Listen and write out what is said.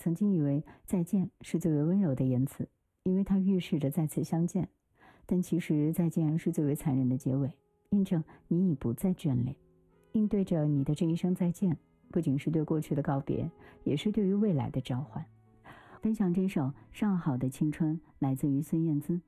曾经以为再见是最为温柔的言辞，因为它预示着再次相见。但其实再见是最为残忍的结尾，印证你已不再眷恋。应对着你的这一声再见，不仅是对过去的告别，也是对于未来的召唤。分享这首《上好的青春》，来自于孙燕姿。